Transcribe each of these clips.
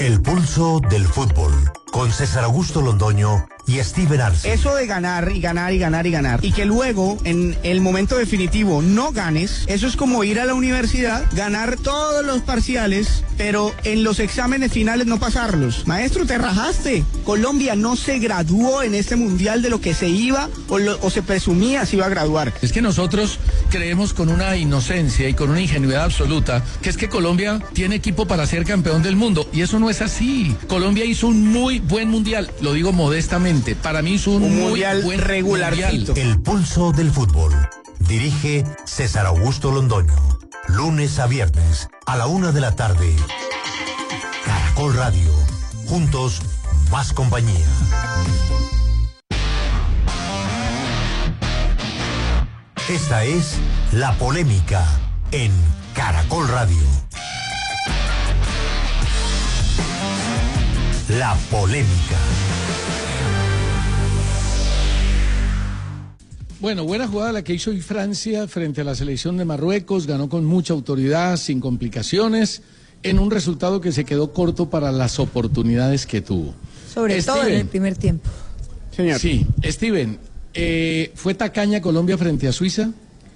El pulso del fútbol, con César Augusto Londoño y Steven Arce. Eso de ganar y ganar y ganar y ganar, y que luego en el momento definitivo no ganes, eso es como ir a la universidad, ganar todos los parciales, pero en los exámenes finales no pasarlos. Maestro, te rajaste. Colombia no se graduó en este mundial de lo que se iba o se presumía se iba a graduar. Es que nosotros creemos con una inocencia y con una ingenuidad absoluta que es que Colombia tiene equipo para ser campeón del mundo, y eso no es así. Colombia hizo un muy buen mundial, lo digo modestamente. Para mí es un muy mundial buen regularcito. mundial. El pulso del fútbol. Dirige César Augusto Londoño. Lunes a viernes a la 1 de la tarde. Caracol Radio. Juntos, más compañía. Esta es La Polémica en Caracol Radio. La Polémica. Bueno, buena jugada la que hizo hoy Francia frente a la selección de Marruecos, ganó con mucha autoridad, sin complicaciones, en un resultado que se quedó corto para las oportunidades que tuvo. Sobre todo en el primer tiempo. Señor. Sí, Steven, ¿fue tacaña Colombia frente a Suiza?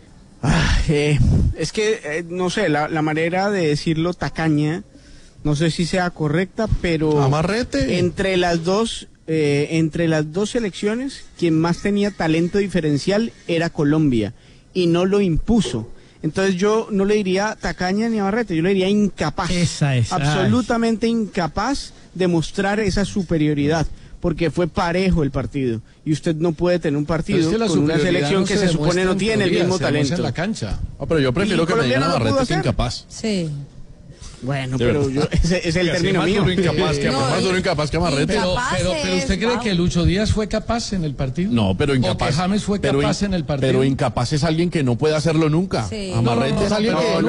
Es que, no sé, la manera de decirlo tacaña, no sé si sea correcta, pero Amarrete. entre las dos selecciones, quien más tenía talento diferencial era Colombia, y no lo impuso. Entonces yo no le diría tacaña ni amarrete, yo le diría incapaz. Esa es. Absolutamente incapaz de mostrar esa superioridad, porque fue parejo el partido, y usted no puede tener un partido con una selección que se supone no tiene el mismo talento. En la cancha. Pero yo prefiero que me digan Colombia no lo pudo amarrete que hacer. incapaz. Sí. Bueno, De pero verdad. ese es el término mío. Más duro incapaz que amarrete. Pero Capaces, ¿usted cree wow. que Lucho Díaz fue capaz en el partido? No, pero ¿O incapaz. que James fue capaz en el partido? Pero incapaz es alguien que no puede hacerlo nunca. Sí. Amarrete es alguien que No,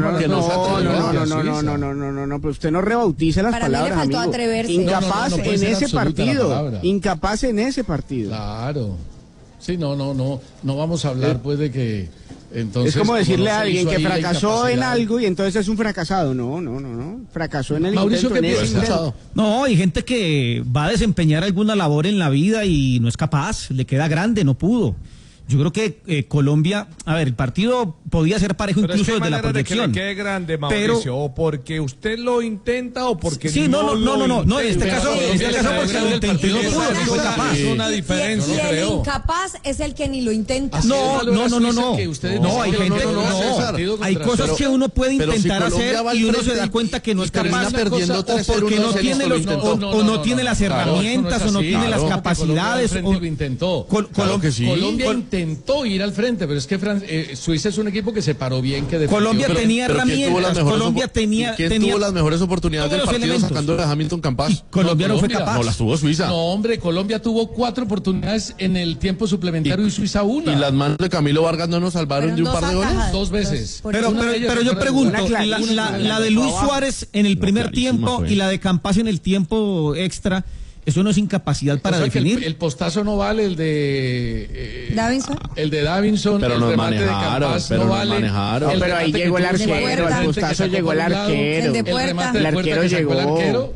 no pero usted no rebautice las Para mí le palabras, faltó amigo. atreverse. Incapaz No puede en ser ese absoluta la partido. palabra. Incapaz en ese partido. Claro. Sí, no vamos a hablar pues de que entonces... Es como decirle no a se alguien hizo que ahí la fracasó en incapacidad. algo y entonces es un fracasado. No. Fracasó en el Mauricio, intento. ¿qué en ese piensa? intento. No, hay gente que va a desempeñar alguna labor en la vida y no es capaz, le queda grande, no pudo. Yo creo que Colombia, a ver, el partido podía ser parejo Pero incluso es que hay desde la manera de que proyección. le quede grande, Mauricio, Pero- o porque usted lo intenta o porque Sí, no, en este caso porque lo intentó y no pudo, no fue capaz. Es una diferencia, Y el creo. incapaz es el que ni lo intenta. Así No, es valor a Suiza, que ustedes dicen hay que gente, César. hay cosas que uno puede pero si intentar Colombia hacer va al y uno se frente da cuenta que no y es termina capaz perdiendo o 3-0, porque no uno tiene lo los intentó. o no tiene las herramientas o no tiene las capacidades Colombia lo intentó. Claro que sí. Colombia intentó ir al frente, pero es que Suiza es un equipo que se paró bien, que defendió. Colombia tenía Pero ¿quién tuvo las herramientas, mejores Colombia tenía ¿quién tuvo las mejores oportunidades todos del los partido elementos. sacando a Hamilton Campas? Colombia no fue Colombia. capaz. No, las tuvo Suiza. No, hombre, Colombia tuvo 4 oportunidades en el tiempo suplementario y Suiza una. Y las manos de Camilo Vargas no nos salvaron Pero de un dos par de goles. atajadas. 2 veces. Por Pero, eso. Una de ellas pero yo fue pregunto, una clarísima, la de Luis Suárez en el primer clarísima tiempo fue. y la de Campas en el tiempo extra, ¿eso no es incapacidad para O sea que definir? el postazo no vale, el de Davinson. el de Davinson, Pero el nos remate de manejaron, Campas pero no nos vale. manejaron. El No, pero ahí remate que llegó el tuvo arquero, Suárez, al que postazo sacó llegó por el un lado, arquero. El de el puerta. remate El de puerta arquero que sacó el llegó. arquero.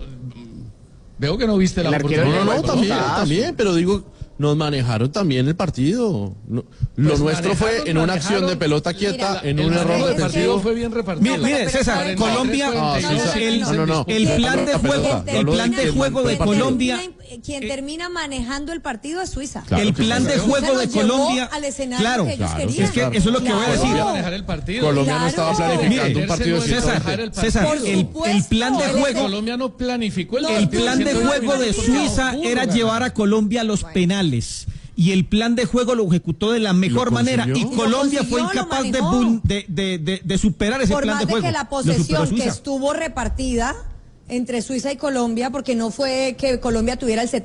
Veo que no viste la El arquero oportunidad. No, llegó no, al también, postazo. pero digo, nos manejaron también el partido. Lo Pues nuestro fue en una acción de manejaron. pelota quieta, Mira, en El un error manejo del partido defensivo. fue bien repartido. Mire, César, 43, Colombia, 46. el plan de juego, el plan de juego de Colombia, Quien termina manejando el partido es Suiza. Claro el que plan sí. de Suiza juego nos de llevó Colombia, al escenario claro, que ellos claro, querían. es que eso es lo que voy a decir. Colombia manejar el partido. Colombia no estaba Claro. planificando Mire, un partido de César, César, Por el supuesto, plan de él juego, Colombia no planificó el el partido, plan de diciendo, juego de Suiza era llevar a Colombia a los penales. Y el plan de juego lo ejecutó de la mejor manera. Y consiguió. Colombia Lo fue consiguió, incapaz lo manejó. de superar ese Por plan más de de juego. que la Lo superó posesión que Suiza. estuvo repartida entre Suiza y Colombia, porque no fue que Colombia tuviera el